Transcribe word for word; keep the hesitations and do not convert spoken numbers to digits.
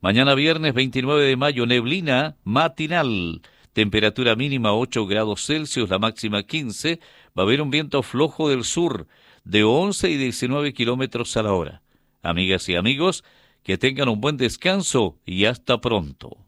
Mañana viernes veintinueve de mayo, neblina matinal. Temperatura mínima ocho grados Celsius, la máxima quince. Va a haber un viento flojo del sur de once y diecinueve kilómetros a la hora. Amigas y amigos, que tengan un buen descanso y hasta pronto.